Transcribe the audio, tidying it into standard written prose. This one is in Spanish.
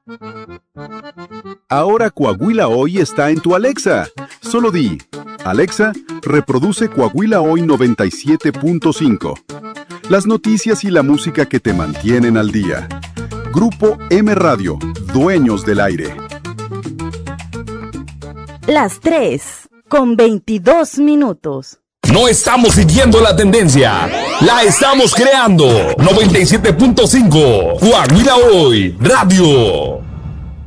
Ahora Coahuila Hoy está en tu Alexa. Solo di, Alexa, reproduce Coahuila Hoy 97.5. Las noticias y la música que te mantienen al día. Grupo M Radio, dueños del aire. Las 3:22. No estamos siguiendo la tendencia, la estamos creando. 97.5, Coahuila Hoy, Radio.